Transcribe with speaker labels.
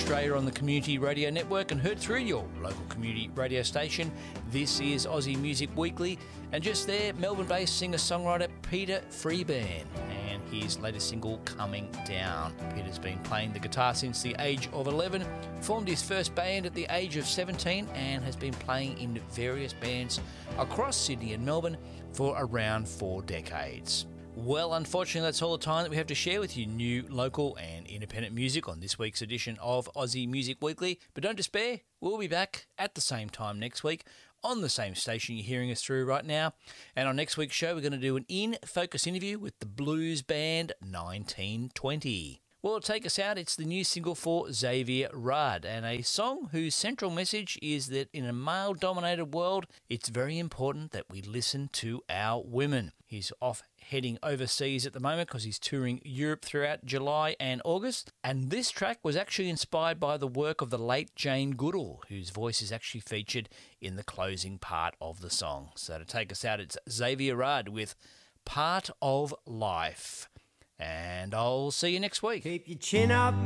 Speaker 1: Australia on the Community Radio Network and heard through your local community radio station. This is Aussie Music Weekly, and just there, Melbourne-based singer-songwriter Peter Freeburn and his latest single, Coming Down. Peter's been playing the guitar since the age of 11, formed his first band at the age of 17 and has been playing in various bands across Sydney and Melbourne for around 4 decades. Well, unfortunately, that's all the time that we have to share with you new, local and independent music on this week's edition of Aussie Music Weekly. But don't despair, we'll be back at the same time next week on the same station you're hearing us through right now. And on next week's show, we're going to do an in-focus interview with the blues band 1920. Well, take us out, it's the new single for Xavier Rudd, and a song whose central message is that in a male-dominated world, it's very important that we listen to our women. He's off heading overseas at the moment because he's touring Europe throughout July and August, and this track was actually inspired by the work of the late Jane Goodall, whose voice is actually featured in the closing part of the song. So to take us out, it's Xavier Rudd with Part of Life. And I'll see you next week.
Speaker 2: Keep your chin up,